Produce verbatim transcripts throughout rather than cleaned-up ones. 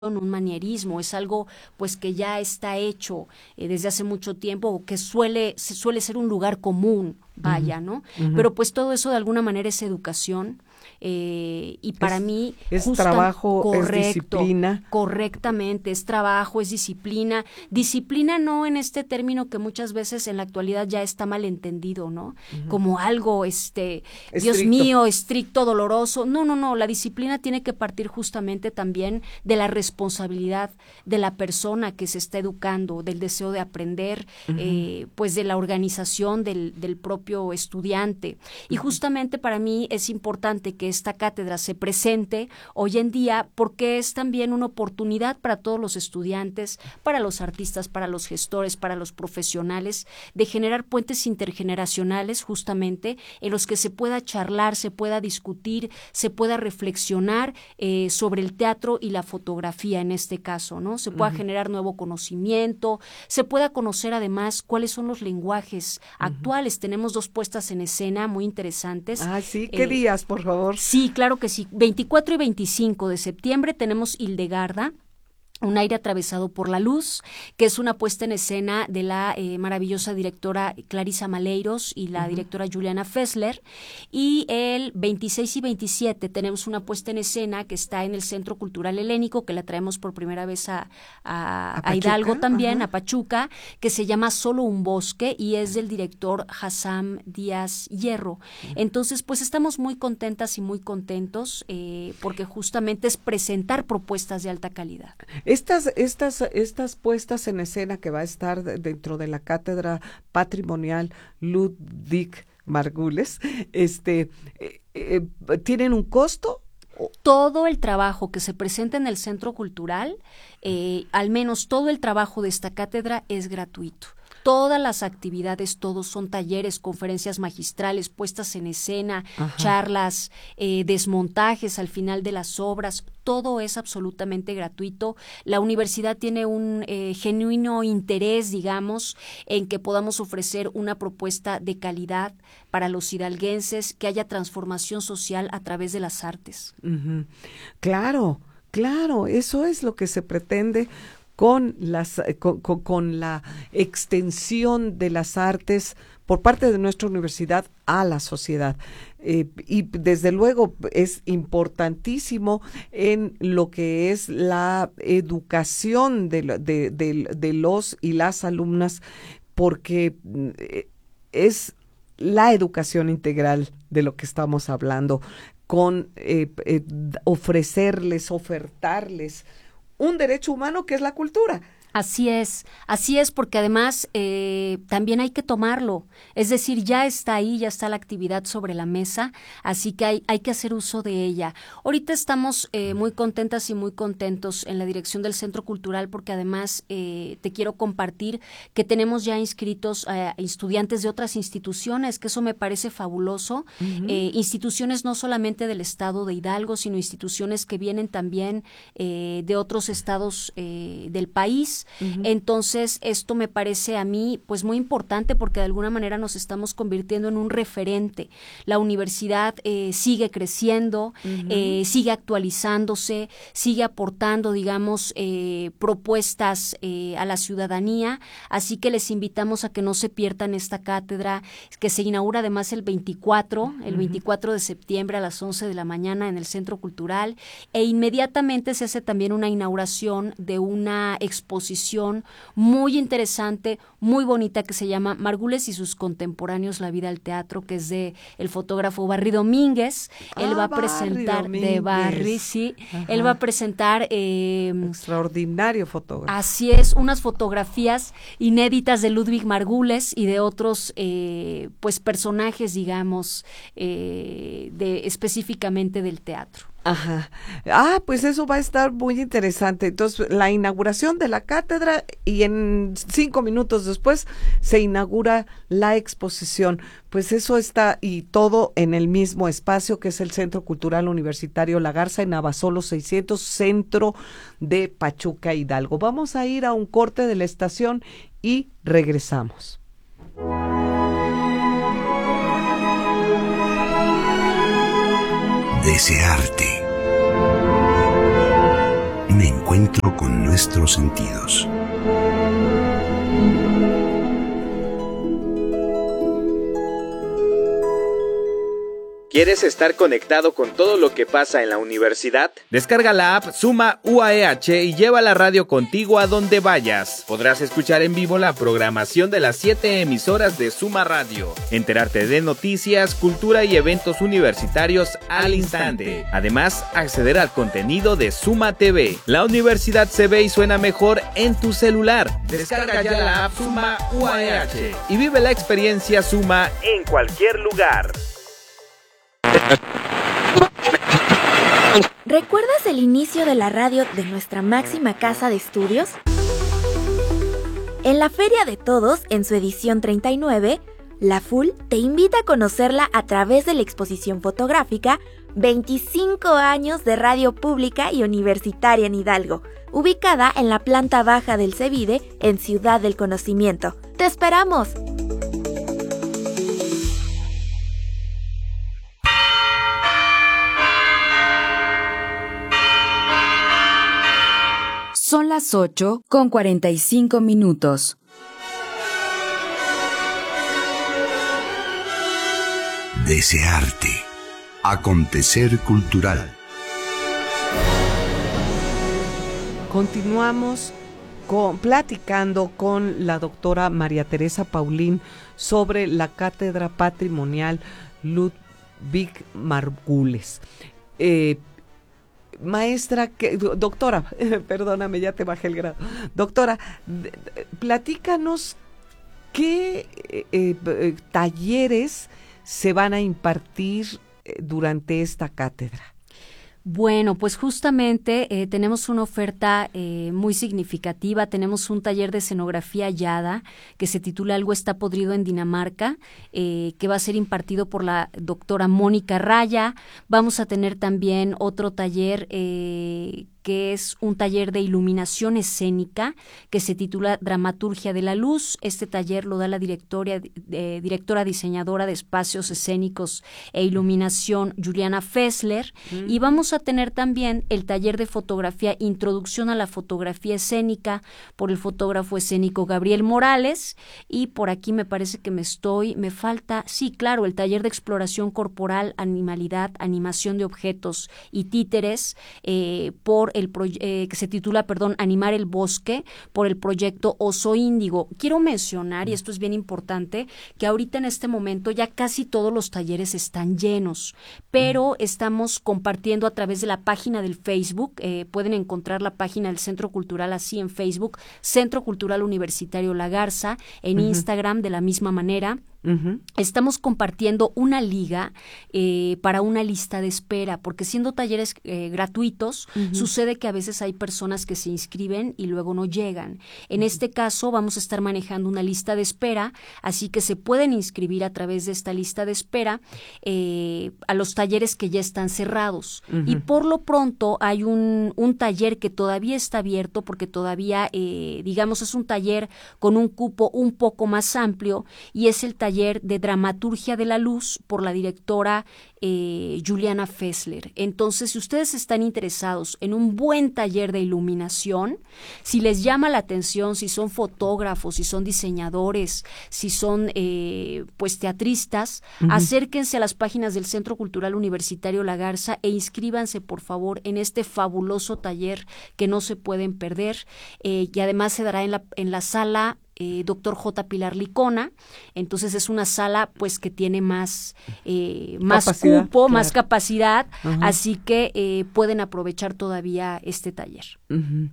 un manierismo, es algo pues que ya está hecho eh, desde hace mucho tiempo, que suele, suele ser un lugar común, vaya, ¿no? Uh-huh. Pero pues todo eso de alguna manera es educación. Eh, y para es, mí es justa, trabajo, correcto, es disciplina. Correctamente, es trabajo, es disciplina. Disciplina no en este término que muchas veces en la actualidad ya está mal entendido, ¿no? Uh-huh. Como algo, este, estricto. Dios mío, estricto, doloroso. No, no, no, la disciplina tiene que partir justamente también de la responsabilidad de la persona que se está educando, del deseo de aprender, uh-huh. eh, pues de la organización del, del propio estudiante. Y uh-huh. justamente para mí es importante que esta cátedra se presente hoy en día porque es también una oportunidad para todos los estudiantes, para los artistas, para los gestores, para los profesionales, de generar puentes intergeneracionales justamente en los que se pueda charlar, se pueda discutir, se pueda reflexionar eh, sobre el teatro y la fotografía en este caso, ¿no? Se pueda uh-huh. generar nuevo conocimiento, se pueda conocer además cuáles son los lenguajes uh-huh. actuales. Tenemos dos puestas en escena muy interesantes. Ah, sí, ¿qué eh, días, por favor? Sí, claro que sí. veinticuatro y veinticinco de septiembre tenemos Hildegarda, un aire atravesado por la luz, que es una puesta en escena de la eh, maravillosa directora Clarisa Maleiros y la uh-huh. directora Juliana Fessler. Y el veintiséis y veintisiete tenemos una puesta en escena que está en el Centro Cultural Helénico, que la traemos por primera vez a, a, ¿A, a Hidalgo también, uh-huh. a Pachuca, que se llama Solo un bosque y es del director Hassam Díaz Hierro. Uh-huh. Entonces, pues estamos muy contentas y muy contentos eh, porque justamente es presentar propuestas de alta calidad. Estas, estas, estas puestas en escena que va a estar dentro de la Cátedra Patrimonial Ludwig Margules, este, eh, eh, ¿tienen un costo? Todo el trabajo que se presenta en el Centro Cultural, eh, al menos todo el trabajo de esta cátedra es gratuito. Todas las actividades, todos son talleres, conferencias magistrales, puestas en escena, ajá. charlas, eh, desmontajes al final de las obras, todo es absolutamente gratuito. La universidad tiene un eh, genuino interés, digamos, en que podamos ofrecer una propuesta de calidad para los hidalguenses, que haya transformación social a través de las artes. Uh-huh. Claro, claro, eso es lo que se pretende con las con, con, con la extensión de las artes por parte de nuestra universidad a la sociedad. Eh, y desde luego es importantísimo en lo que es la educación de, de, de, de los y las alumnas, porque es la educación integral de lo que estamos hablando, con eh, eh, ofrecerles, ofertarles un derecho humano que es la cultura. Así es, así es, porque además eh, también hay que tomarlo, es decir, ya está ahí, ya está la actividad sobre la mesa, así que hay, hay que hacer uso de ella. Ahorita estamos eh, muy contentas y muy contentos en la dirección del Centro Cultural, porque además eh, te quiero compartir que tenemos ya inscritos a estudiantes de otras instituciones, que eso me parece fabuloso, uh-huh. eh, instituciones no solamente del estado de Hidalgo, sino instituciones que vienen también eh, de otros estados eh, del país. Uh-huh. Entonces, esto me parece a mí pues muy importante porque de alguna manera nos estamos convirtiendo en un referente. La universidad eh, sigue creciendo, uh-huh. eh, sigue actualizándose, sigue aportando, digamos, eh, propuestas eh, a la ciudadanía, así que les invitamos a que no se pierdan esta cátedra, que se inaugura además el veinticuatro, el veinticuatro de septiembre a las once de la mañana en el Centro Cultural, e inmediatamente se hace también una inauguración de una exposición muy interesante, muy bonita, que se llama Margules y sus contemporáneos, la vida al teatro, que es de el fotógrafo Barry Domínguez. Ah, él va a presentar Barry de Barry, sí, Ajá. él va a presentar eh, extraordinario fotógrafo. Así es, unas fotografías inéditas de Ludwig Margules y de otros eh, pues personajes, digamos, eh, de específicamente del teatro. Ajá. Ah, pues eso va a estar muy interesante. Entonces, la inauguración de la cátedra y en cinco minutos después se inaugura la exposición. Pues eso está, y todo en el mismo espacio que es el Centro Cultural Universitario La Garza en Abasolo seiscientos, centro de Pachuca, Hidalgo. Vamos a ir a un corte de la estación y regresamos. Desearte. un encuentro con nuestros sentidos. ¿Quieres estar conectado con todo lo que pasa en la universidad? Descarga la app Suma U A E H y lleva la radio contigo a donde vayas. Podrás escuchar en vivo la programación de las siete emisoras de Suma Radio, enterarte de noticias, cultura y eventos universitarios al instante. Además, acceder al contenido de Suma T V. La universidad se ve y suena mejor en tu celular. Descarga ya la app Suma U A E H y vive la experiencia Suma en cualquier lugar. ¿Recuerdas el inicio de la radio de nuestra máxima casa de estudios? En la Feria de Todos, en su edición treinta y nueve, la F U L te invita a conocerla a través de la exposición fotográfica veinticinco años de radio pública y universitaria en Hidalgo, ubicada en la planta baja del CEBIDE en Ciudad del Conocimiento. ¡Te esperamos! Son las ocho con cuarenta y cinco minutos. Desearte. Acontecer cultural. Continuamos con, platicando con la doctora María Teresa Paulín sobre la Cátedra Patrimonial Ludwig Margules. Eh, Maestra, que, doctora, perdóname, ya te bajé el grado. Doctora, platícanos qué eh, eh, talleres se van a impartir durante esta cátedra. Bueno, pues justamente eh, tenemos una oferta eh, muy significativa. Tenemos un taller de escenografía hallada que se titula Algo está podrido en Dinamarca, eh, que va a ser impartido por la doctora Mónica Raya. Vamos a tener también otro taller eh, que es un taller de iluminación escénica que se titula Dramaturgia de la Luz. Este taller lo da la directora, eh, directora diseñadora de espacios escénicos e iluminación, Juliana Fessler. Mm. Y vamos a tener también el taller de fotografía, Introducción a la Fotografía Escénica, por el fotógrafo escénico Gabriel Morales. Y por aquí me parece que me estoy, me falta, sí, claro, el taller de exploración corporal, animalidad, animación de objetos y títeres, eh, por el proye- eh, que se titula, perdón, Animar el Bosque, por el proyecto Oso Índigo. Quiero mencionar, y esto es bien importante, que ahorita en este momento ya casi todos los talleres están llenos, pero estamos compartiendo a través de la página del Facebook, eh, pueden encontrar la página del Centro Cultural así en Facebook, Centro Cultural Universitario La Garza, en uh-huh. Instagram de la misma manera. Uh-huh. Estamos compartiendo una liga eh, para una lista de espera, porque siendo talleres eh, gratuitos, uh-huh. sucede que a veces hay personas que se inscriben y luego no llegan. En uh-huh. este caso vamos a estar manejando una lista de espera, así que se pueden inscribir a través de esta lista de espera eh, a los talleres que ya están cerrados. Uh-huh. Y por lo pronto hay un, un taller que todavía está abierto, porque todavía, eh, digamos, es un taller con un cupo un poco más amplio, y es el taller de Dramaturgia de la Luz por la directora eh, Juliana Fessler. Entonces, si ustedes están interesados en un buen taller de iluminación, si les llama la atención, si son fotógrafos, si son diseñadores, si son eh, pues teatristas, uh-huh. acérquense a las páginas del Centro Cultural Universitario La Garza e inscríbanse, por favor, en este fabuloso taller que no se pueden perder, eh, y además se dará en la, en la sala Eh, doctor J. Pilar Licona. Entonces es una sala pues que tiene más eh, más capacidad, cupo, claro. más capacidad, uh-huh. así que eh, pueden aprovechar todavía este taller. Uh-huh.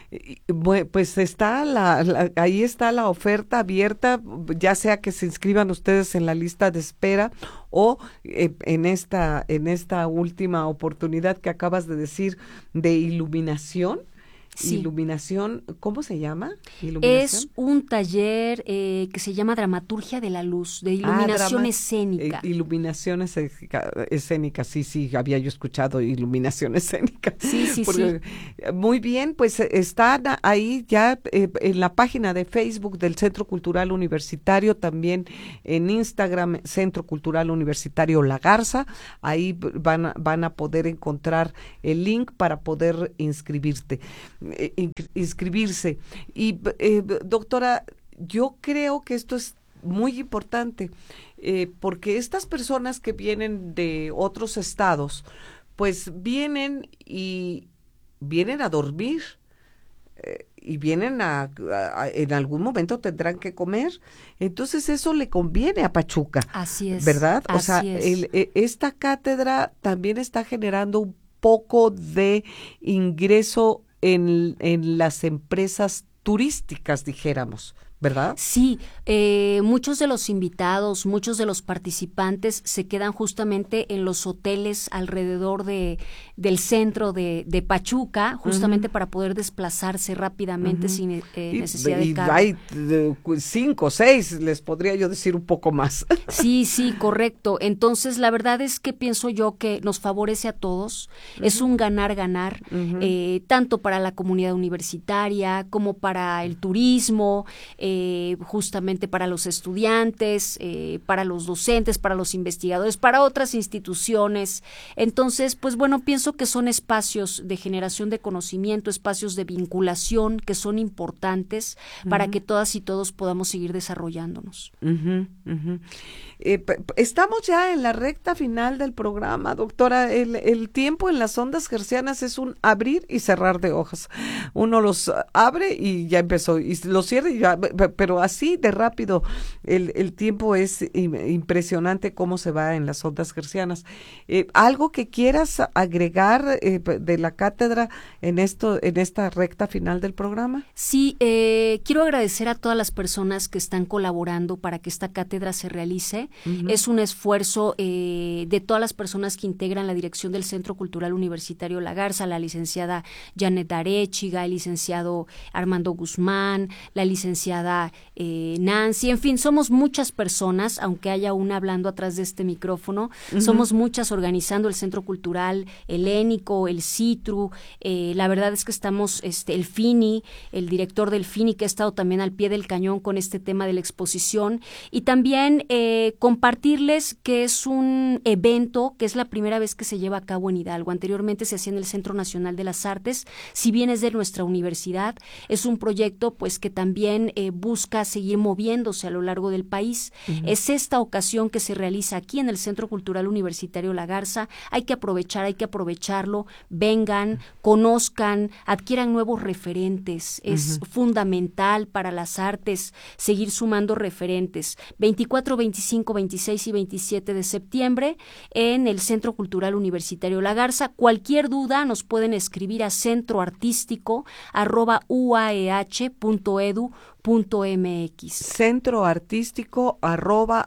Bueno, pues está la, la ahí está la oferta abierta, ya sea que se inscriban ustedes en la lista de espera o eh, en esta en esta última oportunidad que acabas de decir de iluminación. Sí. Iluminación, ¿cómo se llama? ¿Iluminación? Es un taller eh, que se llama Dramaturgia de la Luz, de iluminación ah, drama, escénica. Eh, iluminación escénica, escénica, sí, sí, había yo escuchado iluminación escénica. Sí, sí, Porque, sí. Muy bien, pues están ahí ya eh, en la página de Facebook del Centro Cultural Universitario, también en Instagram, Centro Cultural Universitario La Garza, ahí van a, van a poder encontrar el link para poder inscribirte. inscribirse. Y eh, doctora, yo creo que esto es muy importante, eh, porque estas personas que vienen de otros estados, pues vienen y vienen a dormir, eh, y vienen a, a, a, en algún momento tendrán que comer, entonces eso le conviene a Pachuca. Así es. ¿Verdad? O así sea, es. el, eh, esta cátedra también está generando un poco de ingreso En, en las empresas turísticas, dijéramos, ¿verdad? Sí, eh, muchos de los invitados, muchos de los participantes se quedan justamente en los hoteles alrededor de del centro de, de Pachuca, justamente uh-huh. para poder desplazarse rápidamente uh-huh. sin eh, y, necesidad y de carro. Hay de, cinco, seis, les podría yo decir un poco más. Sí, sí, correcto. Entonces, la verdad es que pienso yo que nos favorece a todos. Uh-huh. Es un ganar-ganar, uh-huh. eh, tanto para la comunidad universitaria como para el turismo, eh, justamente para los estudiantes, eh, para los docentes, para los investigadores, para otras instituciones. Entonces, pues bueno, pienso que son espacios de generación de conocimiento, espacios de vinculación que son importantes uh-huh. para que todas y todos podamos seguir desarrollándonos. Uh-huh, uh-huh. Eh, p- estamos ya en la recta final del programa, doctora. El, el tiempo en las ondas hertzianas es un abrir y cerrar de hojas. Uno los abre y ya empezó, y los cierra y ya, pero así de rápido. El, el tiempo es impresionante cómo se va en las ondas hertzianas. Eh, ¿Algo que quieras agregar eh, de la cátedra en esto, en esta recta final del programa? Sí, eh, quiero agradecer a todas las personas que están colaborando para que esta cátedra se realice. Uh-huh. Es un esfuerzo eh, de todas las personas que integran la dirección del Centro Cultural Universitario La Garza, la licenciada Janet Arechiga, el licenciado Armando Guzmán, la licenciada eh, Nancy, en fin, somos muchas personas, aunque haya una hablando atrás de este micrófono, uh-huh. somos muchas organizando el Centro Cultural Helénico, el CITRU, eh, la verdad es que estamos, este, el FINI, el director del FINI que ha estado también al pie del cañón con este tema de la exposición, y también eh, compartirles que es un evento que es la primera vez que se lleva a cabo en Hidalgo. Anteriormente se hacía en el Centro Nacional de las Artes, si bien es de nuestra universidad, es un proyecto pues que también eh, busca seguir moviéndose a lo largo del país. Uh-huh. Es esta ocasión que se realiza aquí en el Centro Cultural Universitario La Garza. Hay que aprovechar, hay que aprovecharlo, vengan, conozcan, adquieran nuevos referentes. Es uh-huh. fundamental para las artes seguir sumando referentes. veinticuatro, veinticinco, veintiséis y veintisiete de septiembre en el Centro Cultural Universitario La Garza. Cualquier duda nos pueden escribir a centroartístico arroba uaeh punto edu punto mx. Centroartístico arroba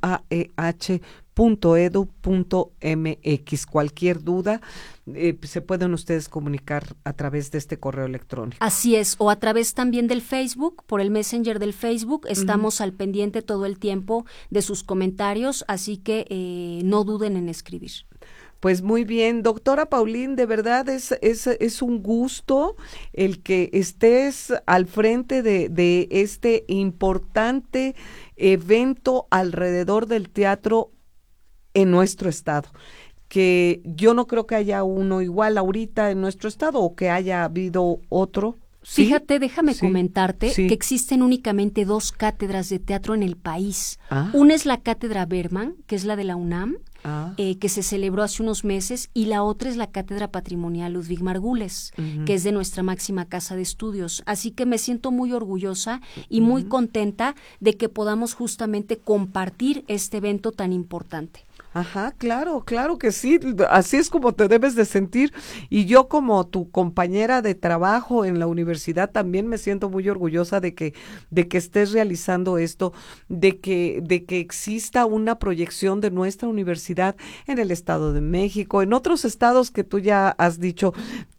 uaeh punto edu punto mx. Cualquier duda eh, se pueden ustedes comunicar a través de este correo electrónico. Así es, o a través también del Facebook, por el Messenger del Facebook. Estamos uh-huh. al pendiente todo el tiempo de sus comentarios, así que eh, no duden en escribir. Pues muy bien, doctora Paulín, de verdad es, es, es un gusto el que estés al frente de, de este importante evento alrededor del teatro en nuestro estado, que yo no creo que haya uno igual ahorita en nuestro estado o que haya habido otro. ¿Sí? Fíjate, déjame sí, comentarte sí. que existen únicamente dos cátedras de teatro en el país. Ah. Una es la Cátedra Berman, que es la de la UNAM, ah. eh, que se celebró hace unos meses, y la otra es la Cátedra Patrimonial Ludwig Margules, uh-huh. que es de nuestra máxima casa de estudios. Así que me siento muy orgullosa y uh-huh. muy contenta de que podamos justamente compartir este evento tan importante. Ajá, claro, claro que sí, así es como te debes de sentir, y yo como tu compañera de trabajo en la universidad también me siento muy orgullosa de que de que estés realizando esto, de que de que exista una proyección de nuestra universidad en el Estado de México, en otros estados que tú ya has dicho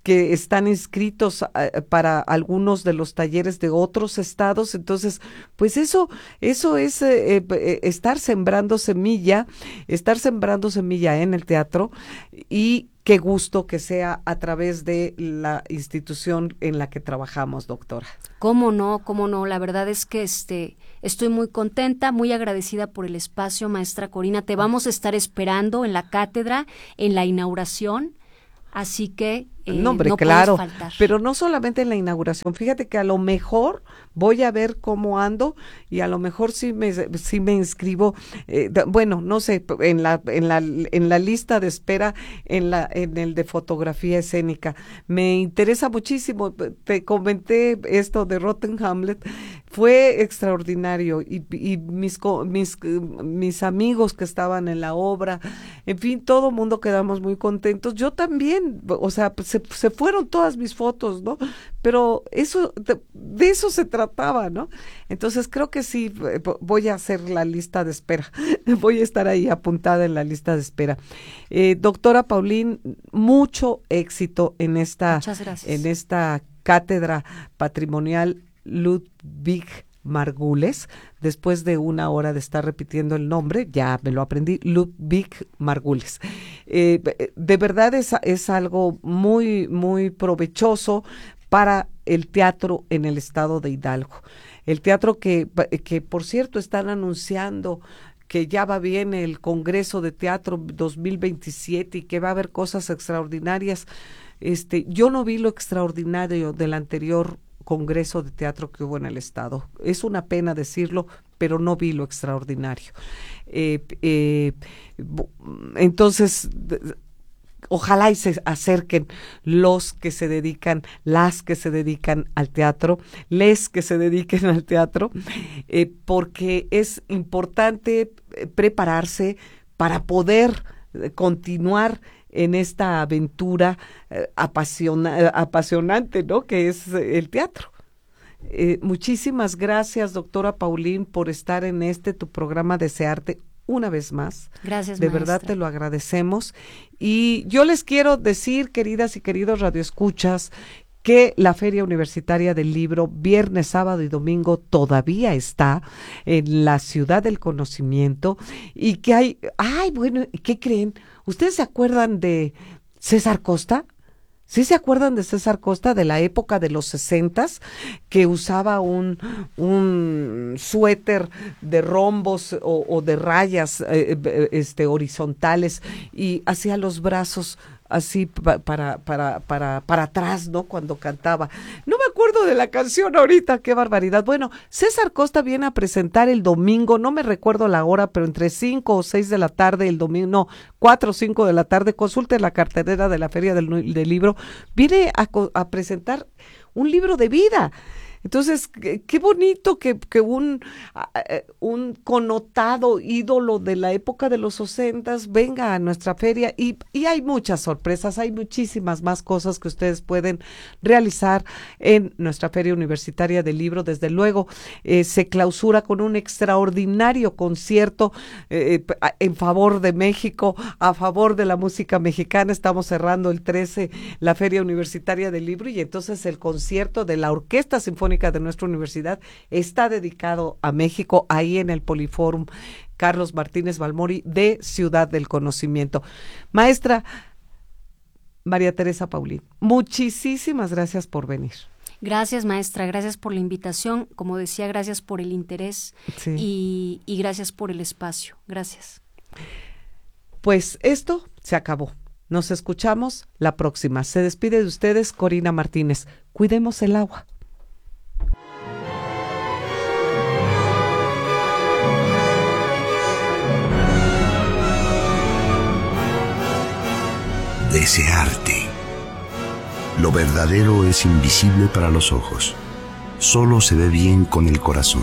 que están inscritos uh, para algunos de los talleres de otros estados. Entonces, pues eso, eso es eh, eh, estar sembrando semilla, estar sembrando semilla en el teatro, y qué gusto que sea a través de la institución en la que trabajamos, doctora. ¿Cómo no? ¿Cómo no? La verdad es que este estoy muy contenta, muy agradecida por el espacio, maestra Corina. Te vamos a estar esperando en la cátedra, en la inauguración. Así que eh, no, hombre, no claro, puedes faltar. Pero no solamente en la inauguración. Fíjate que a lo mejor voy a ver cómo ando y a lo mejor sí me sí me inscribo. Eh, de, bueno, no sé, en la en la en la lista de espera en la en el de fotografía escénica. Me interesa muchísimo. Te comenté esto de Rotten Hamlet. Fue extraordinario y, y mis mis mis amigos que estaban en la obra, en fin, todo el mundo quedamos muy contentos. Yo también, o sea, se, se fueron todas mis fotos, ¿no? Pero eso, de, de eso se trataba, ¿no? Entonces creo que sí, voy a hacer la lista de espera. Voy a estar ahí apuntada en la lista de espera. Eh, doctora Paulín, mucho éxito en esta, en esta cátedra patrimonial Ludwig Margules. Después de una hora de estar repitiendo el nombre, ya me lo aprendí, Ludwig Margules. Eh, de verdad es, es algo muy, muy provechoso para el teatro en el estado de Hidalgo. El teatro que, que por cierto, están anunciando que ya va bien el Congreso de Teatro dos mil veintisiete y que va a haber cosas extraordinarias. Este, yo no vi lo extraordinario del anterior Congreso de Teatro que hubo en el estado. Es una pena decirlo, pero no vi lo extraordinario. Eh, eh, entonces, ojalá y se acerquen los que se dedican, las que se dedican al teatro, les que se dediquen al teatro, eh, porque es importante prepararse para poder continuar en esta aventura eh, apasiona, apasionante, ¿no?, que es el teatro. Eh, muchísimas gracias, doctora Paulín, por estar en este tu programa Desearte una vez más. Gracias, de maestra. verdad te lo agradecemos. Y yo les quiero decir, queridas y queridos radioescuchas, que la Feria Universitaria del Libro, viernes, sábado y domingo, todavía está en la Ciudad del Conocimiento, y que hay, ay, bueno, ¿qué creen? ¿Ustedes se acuerdan de César Costa? ¿Sí se acuerdan de César Costa de la época de los sesentas, que usaba un, un suéter de rombos o, o de rayas eh, este, horizontales, y hacía los brazos así pa, para, para, para, para atrás, ¿no?, cuando cantaba? No me acuerdo de la canción ahorita, qué barbaridad. Bueno, César Costa viene a presentar el domingo, no me recuerdo la hora, pero entre cinco o seis de la tarde el domingo, no, cuatro o cinco de la tarde, consulte la cartelera de la Feria del, del Libro, viene a, a presentar un libro de vida. Entonces, qué, qué bonito que, que un, uh, un connotado ídolo de la época de los sesentas venga a nuestra feria, y, y hay muchas sorpresas, hay muchísimas más cosas que ustedes pueden realizar en nuestra Feria Universitaria del Libro. Desde luego, eh, se clausura con un extraordinario concierto eh, en favor de México, a favor de la música mexicana. Estamos cerrando el trece la Feria Universitaria del Libro, y entonces el concierto de la Orquesta Sinfónica de nuestra universidad está dedicado a México, ahí en el Poliforum Carlos Martínez Balmori de Ciudad del Conocimiento. Maestra María Teresa Paulín, muchísimas gracias por venir. Gracias, maestra, gracias por la invitación, como decía, gracias por el interés, sí. y, y gracias por el espacio. Gracias. Pues esto se acabó. Nos escuchamos la próxima. Se despide de ustedes Corina Martínez. Cuidemos el agua. Desearte. Lo verdadero es invisible para los ojos. Solo se ve bien con el corazón.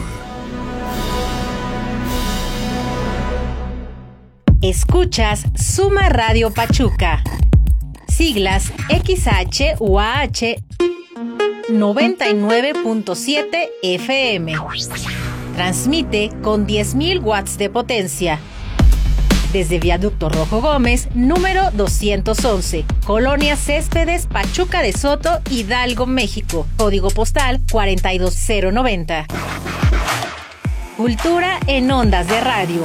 Escuchas Suma Radio Pachuca. Siglas X H U A H noventa y nueve punto siete F M. Transmite con diez mil watts de potencia. desde Viaducto Rojo Gómez, número doscientos once, Colonia Céspedes, Pachuca de Soto, Hidalgo, México. Código postal cuarenta y dos cero noventa. Cultura en ondas de radio.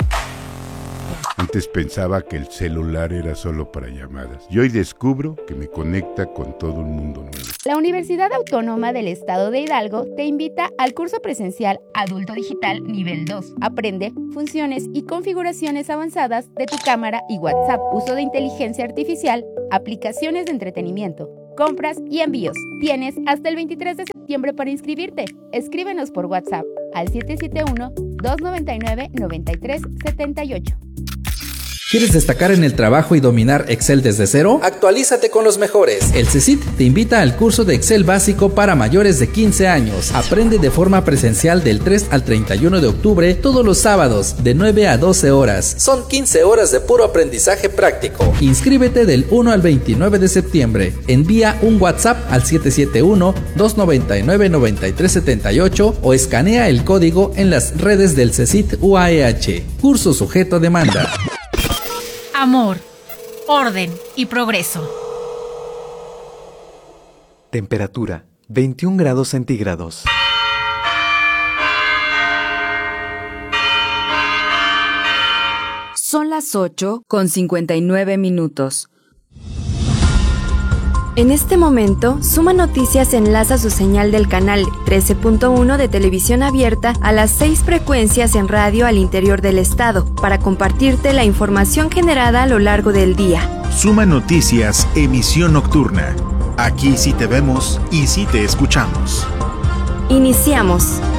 Antes pensaba que el celular era solo para llamadas y hoy descubro que me conecta con todo un mundo nuevo. La Universidad Autónoma del Estado de Hidalgo te invita al curso presencial Adulto Digital Nivel dos. Aprende funciones y configuraciones avanzadas de tu cámara y WhatsApp, uso de inteligencia artificial, aplicaciones de entretenimiento, compras y envíos. Tienes hasta el veintitrés de septiembre para inscribirte. Escríbenos por WhatsApp al siete siete uno, dos nueve nueve, nueve tres siete ocho. ¿Quieres destacar en el trabajo y dominar Excel desde cero? Actualízate con los mejores. El CECIT te invita al curso de Excel básico para mayores de quince años. Aprende de forma presencial del tres al treinta y uno de octubre todos los sábados de nueve a doce horas. Son quince horas de puro aprendizaje práctico. Inscríbete del uno al veintinueve de septiembre. Envía un WhatsApp al siete siete uno, dos nueve nueve, nueve tres siete ocho o escanea el código en las redes del CECIT U A E H. Curso sujeto a demanda. Amor, orden y progreso. Temperatura veintiún grados centígrados. Son las ocho con cincuenta y nueve minutos. En este momento, Suma Noticias enlaza su señal del canal trece punto uno de televisión abierta a las seis frecuencias en radio al interior del estado para compartirte la información generada a lo largo del día. Suma Noticias, emisión nocturna. Aquí sí te vemos y sí te escuchamos. Iniciamos.